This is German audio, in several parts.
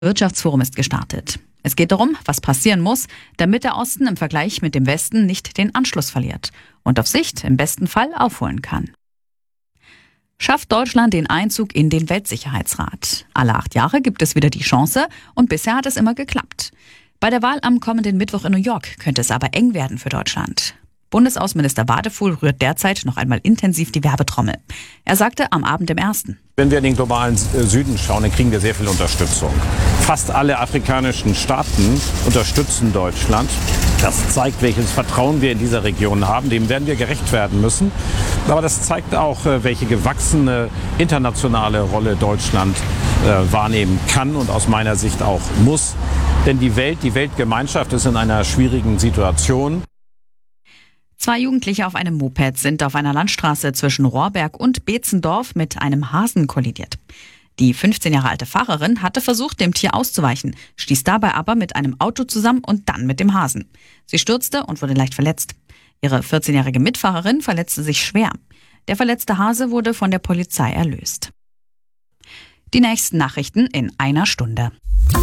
Wirtschaftsforum ist gestartet. Es geht darum, was passieren muss, damit der Osten im Vergleich mit dem Westen nicht den Anschluss verliert und auf Sicht im besten Fall aufholen kann. Schafft Deutschland den Einzug in den Weltsicherheitsrat? Alle 8 Jahre gibt es wieder die Chance und bisher hat es immer geklappt. Bei der Wahl am kommenden Mittwoch in New York könnte es aber eng werden für Deutschland. Bundesaußenminister Wadefuhl rührt derzeit noch einmal intensiv die Werbetrommel. Er sagte am Abend im 1. Wenn wir in den globalen Süden schauen, dann kriegen wir sehr viel Unterstützung. Fast alle afrikanischen Staaten unterstützen Deutschland. Das zeigt, welches Vertrauen wir in dieser Region haben. Dem werden wir gerecht werden müssen. Aber das zeigt auch, welche gewachsene internationale Rolle Deutschland wahrnehmen kann und aus meiner Sicht auch muss. Denn die Weltgemeinschaft ist in einer schwierigen Situation. 2 Jugendliche auf einem Moped sind auf einer Landstraße zwischen Rohrberg und Beetzendorf mit einem Hasen kollidiert. Die 15 Jahre alte Fahrerin hatte versucht, dem Tier auszuweichen, stieß dabei aber mit einem Auto zusammen und dann mit dem Hasen. Sie stürzte und wurde leicht verletzt. Ihre 14-jährige Mitfahrerin verletzte sich schwer. Der verletzte Hase wurde von der Polizei erlöst. Die nächsten Nachrichten in einer Stunde.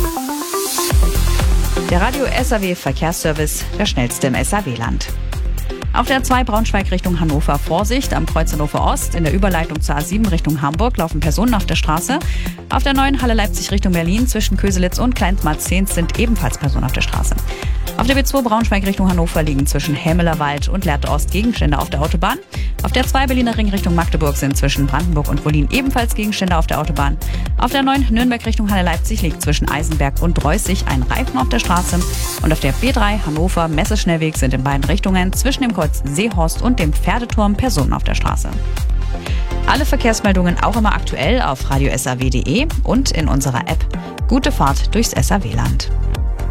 Der Radio SAW Verkehrsservice, der schnellste im SAW-Land. Auf der A2 Braunschweig Richtung Hannover Vorsicht, am Kreuz Hannover Ost, in der Überleitung zur A7 Richtung Hamburg laufen Personen auf der Straße. Auf der neuen Halle Leipzig Richtung Berlin zwischen Köselitz und Kleinmarzehns sind ebenfalls Personen auf der Straße. Auf der B2 Braunschweig Richtung Hannover liegen zwischen Helmelerwald und Lehrte Ost Gegenstände auf der Autobahn. Auf der 2 Berliner Ring Richtung Magdeburg sind zwischen Brandenburg und Wollin ebenfalls Gegenstände auf der Autobahn. Auf der 9 Nürnberg Richtung Halle Leipzig liegt zwischen Eisenberg und Reußig ein Reifen auf der Straße. Und auf der B3 Hannover Messeschnellweg sind in beiden Richtungen zwischen dem Kreuz Seehorst und dem Pferdeturm Personen auf der Straße. Alle Verkehrsmeldungen auch immer aktuell auf radiosaw.de und in unserer App. Gute Fahrt durchs SAW-Land.